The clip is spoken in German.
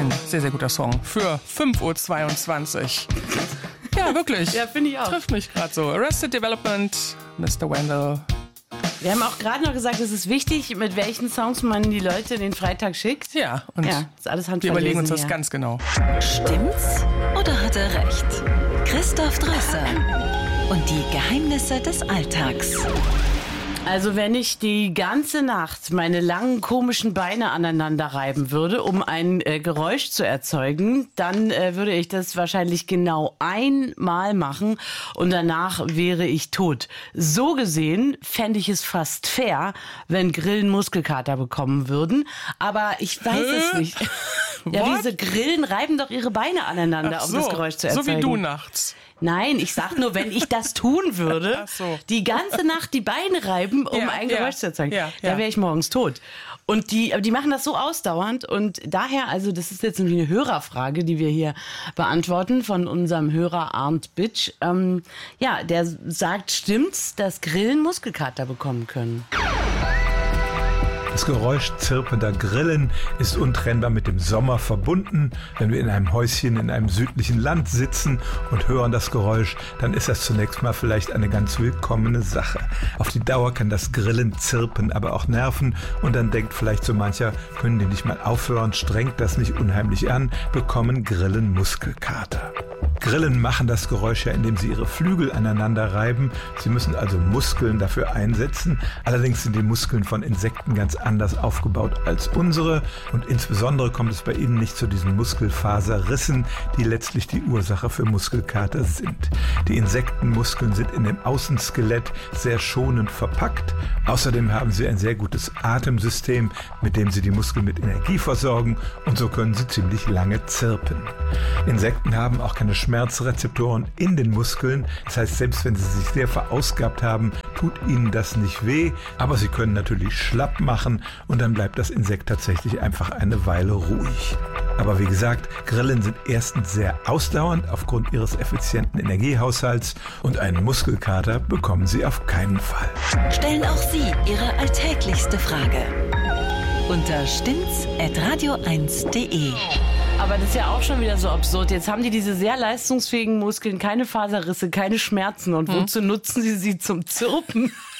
Ein sehr, sehr guter Song für 5:22 Uhr. Ja, wirklich. Ja, finde ich auch. Trifft mich gerade so. Arrested Development, Mr. Wendell. Wir haben auch gerade noch gesagt, es ist wichtig, mit welchen Songs man die Leute den Freitag schickt. Ja, und ist alles handverlesen. wir überlegen uns das hier. ganz genau. Stimmt's oder hat er recht? Christoph Drösser und die Geheimnisse des Alltags. Also wenn ich die ganze Nacht meine langen komischen Beine aneinander reiben würde, um ein Geräusch zu erzeugen, dann würde ich das wahrscheinlich genau einmal machen und danach wäre ich tot. So gesehen fände ich es fast fair, wenn Grillen Muskelkater bekommen würden, aber ich weiß es nicht. Ja, What? diese Grillen reiben doch ihre Beine aneinander, Ach um so, das Geräusch zu erzeugen. so wie du nachts. Nein, ich sag nur, wenn ich das tun würde, Ach so. die ganze Nacht die Beine reiben, um ein Geräusch zu erzeugen, da wäre ich morgens tot. Und aber die machen das so ausdauernd und daher, also das ist jetzt eine Hörerfrage, die wir hier beantworten von unserem Hörer Arndt Bitsch. Der sagt, stimmt's, dass Grillen Muskelkater bekommen können? Das Geräusch zirpender Grillen ist untrennbar mit dem Sommer verbunden. Wenn wir in einem Häuschen in einem südlichen Land sitzen und hören das Geräusch, dann ist das zunächst mal vielleicht eine ganz willkommene Sache. Auf die Dauer kann das Grillen, Zirpen aber auch nerven und dann denkt vielleicht so mancher, können die nicht mal aufhören, strengt das nicht unheimlich an, bekommen Grillen Muskelkater. Grillen machen das Geräusch ja, indem sie ihre Flügel aneinander reiben. Sie müssen also Muskeln dafür einsetzen. Allerdings sind die Muskeln von Insekten ganz anders aufgebaut als unsere. Und insbesondere kommt es bei ihnen nicht zu diesen Muskelfaserrissen, die letztlich die Ursache für Muskelkater sind. Die Insektenmuskeln sind in dem Außenskelett sehr schonend verpackt. Außerdem haben sie ein sehr gutes Atemsystem, mit dem sie die Muskeln mit Energie versorgen. Und so können sie ziemlich lange zirpen. Insekten haben auch keine Schmerzrezeptoren in den Muskeln. Das heißt, selbst wenn sie sich sehr verausgabt haben, tut ihnen das nicht weh. Aber sie können natürlich schlapp machen und dann bleibt das Insekt tatsächlich einfach eine Weile ruhig. Aber wie gesagt, Grillen sind erstens sehr ausdauernd aufgrund ihres effizienten Energiehaushalts und einen Muskelkater bekommen sie auf keinen Fall. Stellen auch Sie Ihre alltäglichste Frage unter stimmt's@radio1.de. Aber das ist ja auch schon wieder so absurd. Jetzt haben die diese sehr leistungsfähigen Muskeln, keine Faserrisse, keine Schmerzen. Und wozu nutzen sie zum Zirpen?